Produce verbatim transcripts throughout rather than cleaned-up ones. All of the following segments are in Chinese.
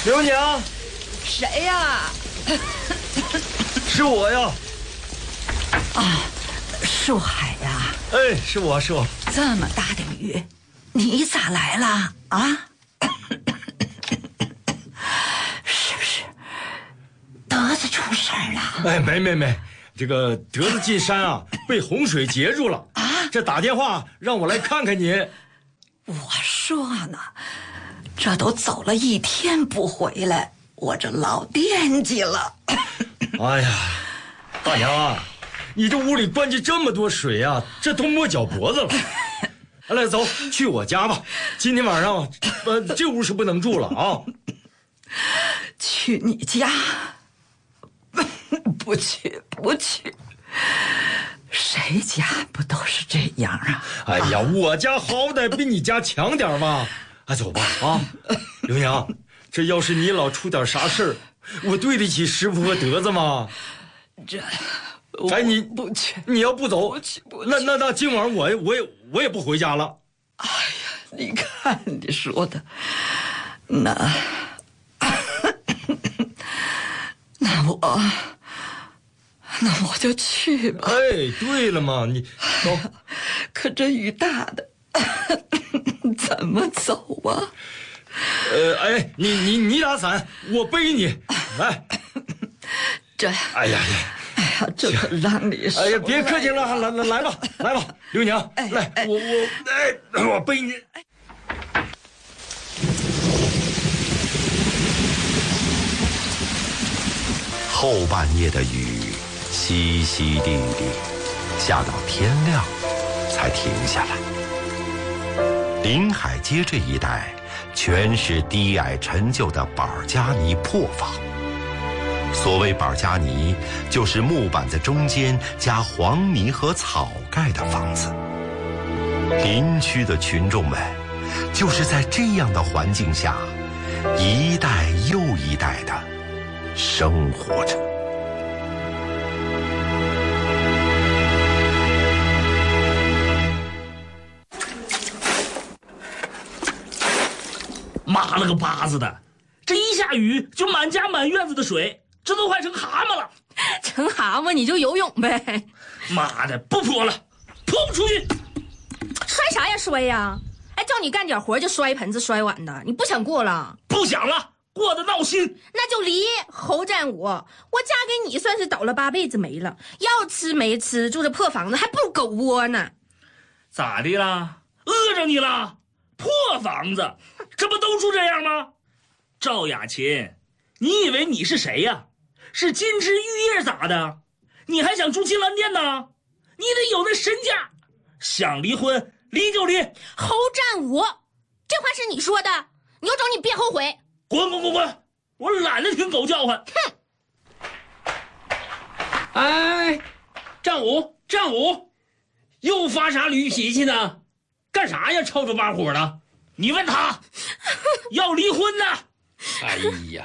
刘娘， 谁呀？ 是我呀。 啊，树海呀。 哎，是我是我。 这么大的雨，你咋来了啊？是不是德子出事儿了？ 哎，没没没，这个德子进山啊，被洪水截住了啊！这打电话让我来看看你。 我说呢，这都走了一天不回来，我这老惦记了。 哎呀，大娘啊，你这屋里灌进这么多水啊，这都没脚脖子了。来，走，去我家吧。今天晚上，呃，这屋是不能住了啊。 去你家？不去，不去。谁家不都是这样啊？ 哎呀，我家好歹比你家强点吧。哎，走吧啊，刘娘，这要是你老出点啥事儿，我对得起师傅和德子吗？ 这， 哎，你不去， 你要不走， 不去，不去。 那那那今晚我也我也我也不回家了。 哎呀，你看你说的，那那我那我就去吧。 哎，对了嘛，你走。 可这雨大的，怎么走啊？ 呃，哎，你你你打伞，我背你来。 这， 哎呀呀， 哎呀，这可让你受。 哎呀，别客气了，来来来吧，来吧，刘娘， 哎来， 哎我我哎，我背你。 后半夜的雨淅淅沥沥，下到天亮才停下来。临海街这一带全是低矮陈旧的板加泥破房。所谓板加泥，就是木板在中间加黄泥和草盖的房子。林区的群众们就是在这样的环境下，一代又一代的生活着。 妈了个巴子的，这一下雨就满家满院子的水，这都快成蛤蟆了。 成蛤蟆你就游泳呗。 妈的，不泼了，泼不出去。 摔啥呀摔呀？哎，叫你干点活就摔盆子摔碗的，你不想过了？ 不想了，过得闹心。 那就离。侯占武，我嫁给你算是倒了八辈子霉了，要吃没吃，住这破房子还不如狗窝呢。 咋的啦？饿着你了？破房子，这不都住这样吗？赵雅琴，你以为你是谁呀？是金枝玉叶咋的？你还想住金銮殿呢？你得有那身价，想离婚离就离。 侯占武，这话是你说的，你有种你别后悔。 滚滚滚滚！我懒得听狗叫唤。 哼！ 哎，战武，战武，又发啥驴脾气呢？干啥呀？吵吵把火的。 你问他，要离婚呢？ 哎呀，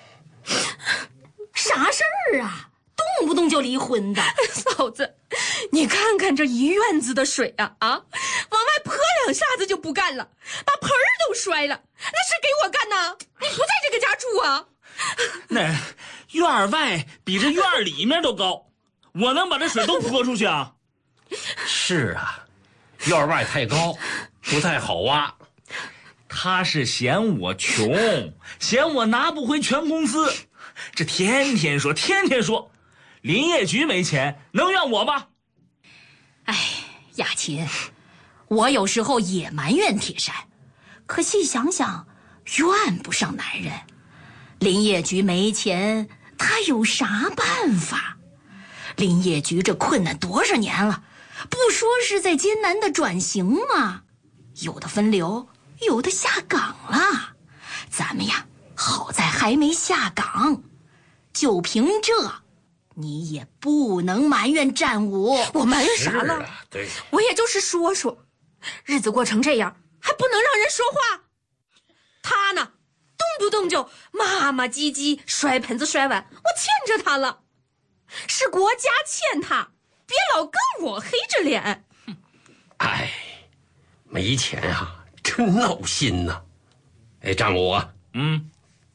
啥事儿啊？动不动就离婚的。嫂子，你看看这一院子的水啊啊，往外泼两下子就不干了，把盆儿都摔了，那是给我干呐？你不在这个家住啊？ 那院外比这院里面都高，我能把这水都泼出去啊？ 是啊，院外太高，不太好挖。 他是嫌我穷，嫌我拿不回全公司，这天天说天天说，林业局没钱，能怨我吗？ 哎，雅琴，我有时候也埋怨铁山，可细想想，怨不上男人。林业局没钱，他有啥办法？林业局这困难多少年了，不说是在艰难的转型吗？有的分流，有的下岗了，咱们呀，好在还没下岗。就凭这，你也不能埋怨战武。我埋怨啥了？ 啊、对， 我也就是说说，日子过成这样，还不能让人说话。他呢，动不动就骂骂唧唧，摔盆子摔碗，我欠着他了，是国家欠他，别老跟我黑着脸。 哎，没钱啊，真闹心呐！哎，战武啊， 嗯，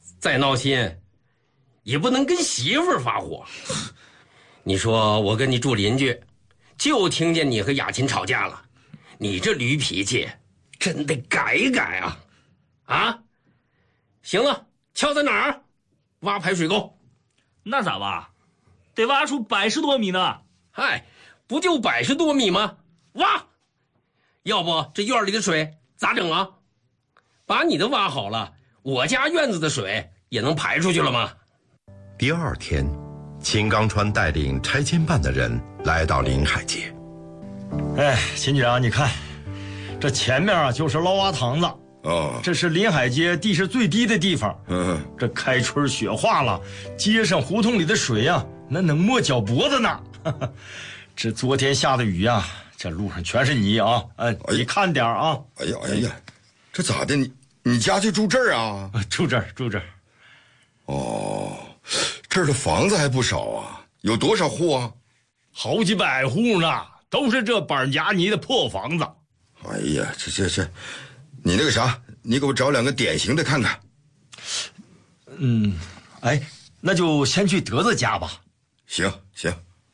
再闹心，也不能跟媳妇儿发火。你说我跟你住邻居，就听见你和雅琴吵架了，你这驴脾气真得改一改啊！啊，行了，锹在哪儿？挖排水沟。 那咋挖？得挖出百十多米呢。 嗨，不就百十多米吗？挖！要不这院里的水咋整啊？把你的挖好了，我家院子的水也能排出去了吗？ 第二天，秦刚川带领拆迁办的人来到临海街。 哎，秦局长，你看，这前面啊就是捞蛙塘子。 哦， 这是临海街地势最低的地方。 嗯， 这开春雪化了，街上胡同里的水呀、啊，那能没脚脖子呢。这昨天下的雨呀、啊，这路上全是泥啊！哎，你看点啊！ 哎呀哎呀，这咋的？你你家就住这儿啊？ 住这儿，住这儿。 哦，这儿的房子还不少啊，有多少户啊？ 好几百户呢，都是这板夹泥的破房子。 哎呀，这这这，你那个啥，你给我找两个典型的看看。 嗯，哎，那就先去德子家吧。 行行。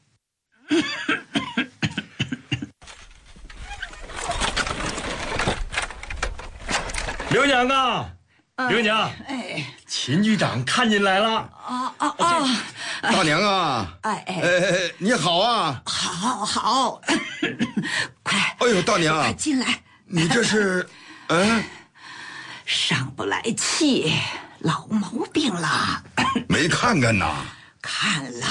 刘娘啊，刘娘， 哎， 秦局长看进来了。 啊啊啊！ 大娘啊， 哎哎哎，你好啊， 好好，快！ 哎呦，大娘， 快进来！ 你这是，嗯， 上不来气，老毛病了。 没看看呐？ 看了，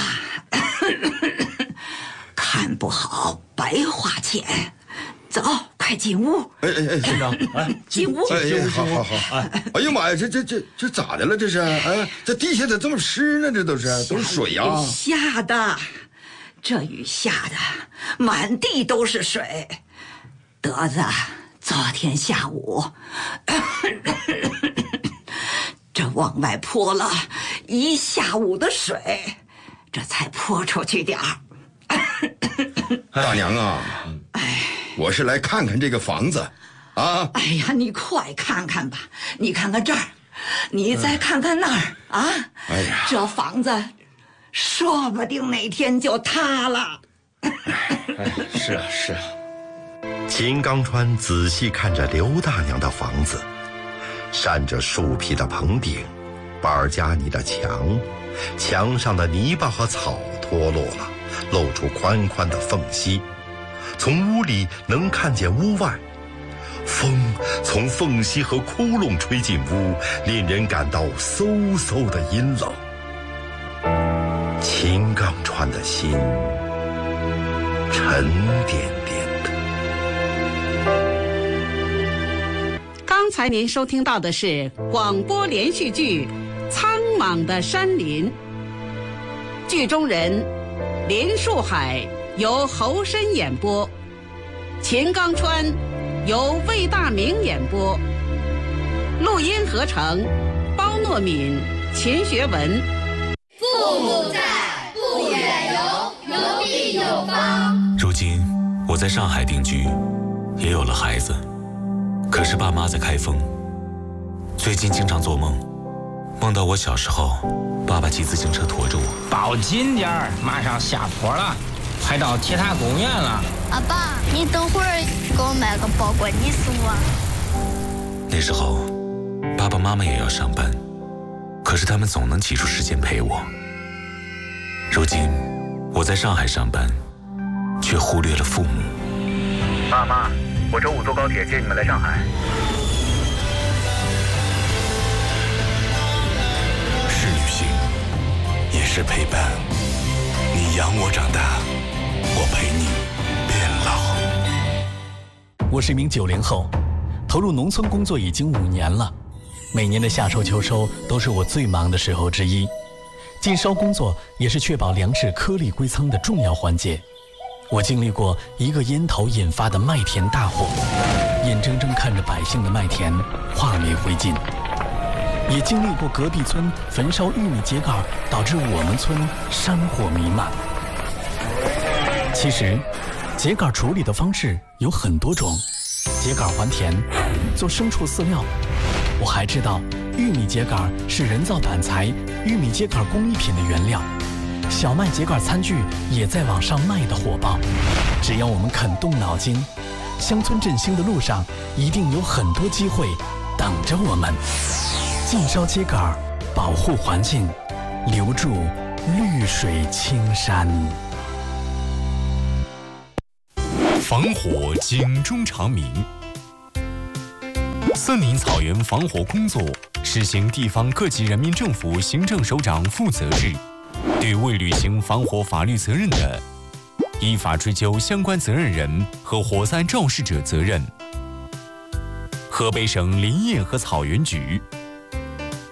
看不好白花钱。走，快进屋！ 哎哎哎， 局长，哎， 进屋！ 哎哎，好好好！哎，哎呀妈呀，这这这这咋的了？这是？哎，这地下咋这么湿呢？这都是都是水呀！ 下的，这雨下的满地都是水。德子，昨天下午，这往外泼了一下午的水，这才泼出去点儿。 大娘啊， 哎。 我是来看看这个房子，啊！ 哎呀，你快看看吧，你看看这儿，你再看看那儿啊！ 哎呀， 这房子说不定哪天就塌了。 哎，是啊是啊。 秦刚川仔细看着刘大娘的房子，扇着树皮的棚顶，板夹泥的墙，墙上的泥巴和草脱落了，露出宽宽的缝隙。从屋里能看见屋外，风从缝隙和窟窿吹进屋，令人感到嗖嗖的阴冷。秦刚川的心沉甸甸的。 刚才您收听到的是广播连续剧《苍茫的山林》，剧中人林树海由侯申演播，秦刚川由魏大明演播，录音合成包诺敏、秦学文。 父母在，不远游，游必有方。 如今我在上海定居，也有了孩子，可是爸妈在开封。最近经常做梦，梦到我小时候，爸爸骑自行车驮着我。 保紧点儿，马上下坡了。快到铁塔公园了。 阿爸，你等会儿给我买个包裹，你送我。 那时候，爸爸妈妈也要上班，可是他们总能挤出时间陪我。如今，我在上海上班，却忽略了父母。 爸妈，我周五坐高铁接你们来上海。 是旅行，也是陪伴。你养我长大，我陪你变老。 我是一名九零后，投入农村工作已经五年了。每年的夏收秋收都是我最忙的时候之一，禁收工作也是确保粮食颗粒归仓的重要环节。我经历过一个烟头引发的麦田大火，眼睁睁看着百姓的麦田化为灰烬，也经历过隔壁村焚烧玉米秸秆导致我们村山火弥漫。其实秸秆处理的方式有很多种，秸秆还田，做牲畜饲料。我还知道玉米秸秆是人造板材、玉米秸秆工艺品的原料，小麦秸秆餐具也在网上卖得火爆。只要我们肯动脑筋，乡村振兴的路上一定有很多机会等着我们。禁烧秸秆，保护环境，留住绿水青山。 防火警钟长鸣。森林草原防火工作实行地方各级人民政府行政首长负责制，对未履行防火法律责任的，依法追究相关责任人和火灾肇事者责任。河北省林业和草原局